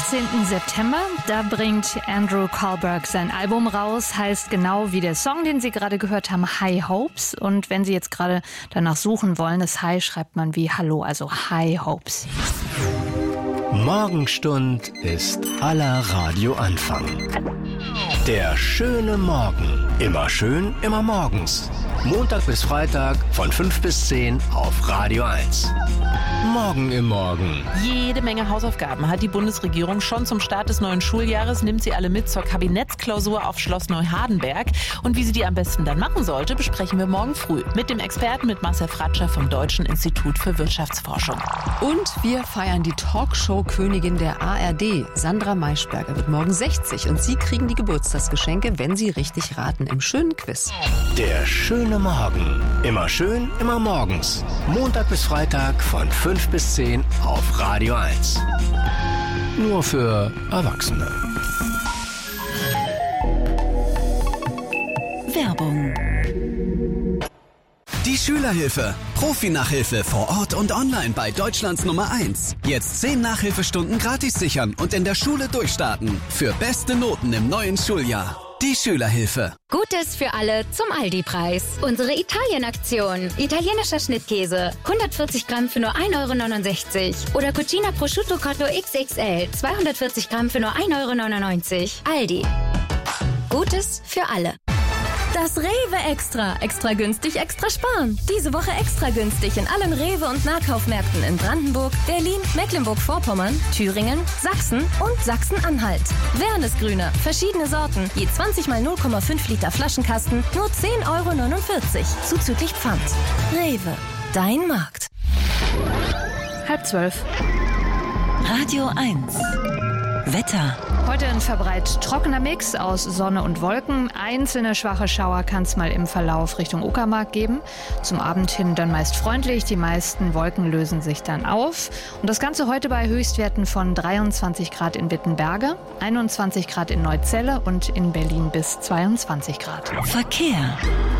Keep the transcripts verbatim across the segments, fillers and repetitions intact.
achtzehnten September, da bringt Andrew Kohlberg sein Album raus, heißt genau wie der Song, den Sie gerade gehört haben, High Hopes. Und wenn Sie jetzt gerade danach suchen wollen, das High schreibt man wie Hallo, also High Hopes. Morgenstund ist aller Radioanfang. Der schöne Morgen. Immer schön, immer morgens. Montag bis Freitag von fünf bis zehn auf Radio eins. Morgen im Morgen. Jede Menge Hausaufgaben hat die Bundesregierung schon zum Start des neuen Schuljahres, nimmt sie alle mit zur Kabinettsklausur auf Schloss Neuhardenberg. Und wie sie die am besten dann machen sollte, besprechen wir morgen früh mit dem Experten, mit Marcel Fratscher vom Deutschen Institut für Wirtschaftsforschung. Und wir feiern die Talkshow-Königin der A R D. Sandra Maischberger wird morgen sechzig und Sie kriegen die Geburtstagsgeschenke, wenn Sie richtig raten im schönen Quiz. Der schöne Morgen. Immer schön, immer morgens. Montag bis Freitag von fünf bis zehn auf Radio eins. Nur für Erwachsene. Werbung. Die Schülerhilfe. Profi-Nachhilfe vor Ort und online bei Deutschlands Nummer eins. Jetzt zehn Nachhilfestunden gratis sichern und in der Schule durchstarten. Für beste Noten im neuen Schuljahr. Die Schülerhilfe. Gutes für alle zum Aldi-Preis. Unsere Italien-Aktion. Italienischer Schnittkäse. hundertvierzig Gramm für nur ein Euro neunundsechzig. Oder Cucina Prosciutto Cotto X X L. zweihundertvierzig Gramm für nur ein Euro neunundneunzig. Aldi. Gutes für alle. Das Rewe Extra. Extra günstig, extra sparen. Diese Woche extra günstig in allen Rewe- und Nahkaufmärkten in Brandenburg, Berlin, Mecklenburg-Vorpommern, Thüringen, Sachsen und Sachsen-Anhalt. Wernesgrüner, verschiedene Sorten, je zwanzig mal null Komma fünf Liter Flaschenkasten, nur zehn Euro neunundvierzig, zuzüglich Pfand. Rewe, dein Markt. Halb zwölf. Radio eins. Wetter. Heute ein verbreitet trockener Mix aus Sonne und Wolken. Einzelne schwache Schauer kann es mal im Verlauf Richtung Uckermark geben. Zum Abend hin dann meist freundlich. Die meisten Wolken lösen sich dann auf. Und das Ganze heute bei Höchstwerten von dreiundzwanzig Grad in Wittenberge, einundzwanzig Grad in Neuzelle und in Berlin bis zweiundzwanzig Grad. Verkehr.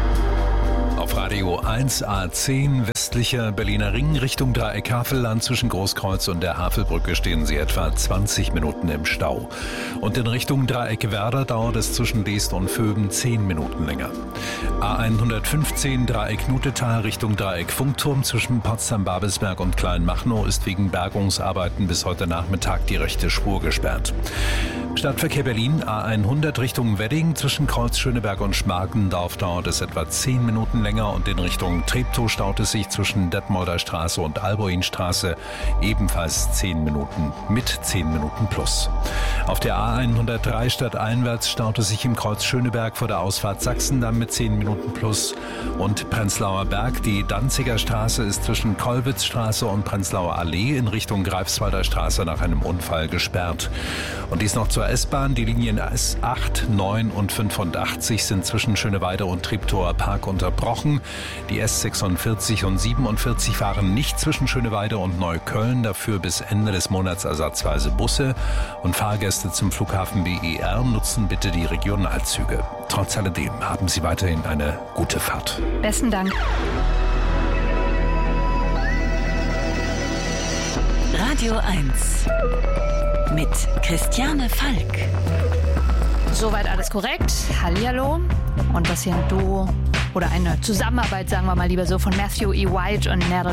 Auf Radio eins A zehn westlicher Berliner Ring Richtung Dreieck Havelland zwischen Großkreuz und der Havelbrücke stehen Sie etwa zwanzig Minuten im Stau. Und in Richtung Dreieck Werder dauert es zwischen Deest und Vöben zehn Minuten länger. A hundertfünfzehn Dreieck Nutetal Richtung Dreieck Funkturm zwischen Potsdam-Babelsberg und Kleinmachnow ist wegen Bergungsarbeiten bis heute Nachmittag die rechte Spur gesperrt. Stadtverkehr Berlin A hundert Richtung Wedding zwischen Kreuz Schöneberg und Schmargendorf dauert es etwa zehn Minuten länger und in Richtung Treptow staut es sich zwischen Detmolder Straße und Alboinstraße ebenfalls zehn Minuten mit zehn Minuten plus. Auf der A hundertdrei stadteinwärts staut es sich im Kreuz Schöneberg vor der Ausfahrt Sachsendamm mit zehn Minuten plus und Prenzlauer Berg. Die Danziger Straße ist zwischen Kollwitzstraße und Prenzlauer Allee in Richtung Greifswalder Straße nach einem Unfall gesperrt. Und dies noch zur S-Bahn. Die Linien S acht, neun und fünfundachtzig sind zwischen Schöneweide und Treptower Park unterbrochen. Die S sechsundvierzig und siebenundvierzig fahren nicht zwischen Schöneweide und Neukölln, dafür bis Ende des Monats ersatzweise Busse. Und Fahrgäste zum Flughafen B E R nutzen bitte die Regionalzüge. Trotz alledem haben Sie weiterhin eine gute Fahrt. Besten Dank. Radio eins. Mit Christiane Falk. Soweit alles korrekt. Hallihallo. Und das hier ein Duo oder eine Zusammenarbeit, sagen wir mal lieber so, von Matthew E. White und Natalie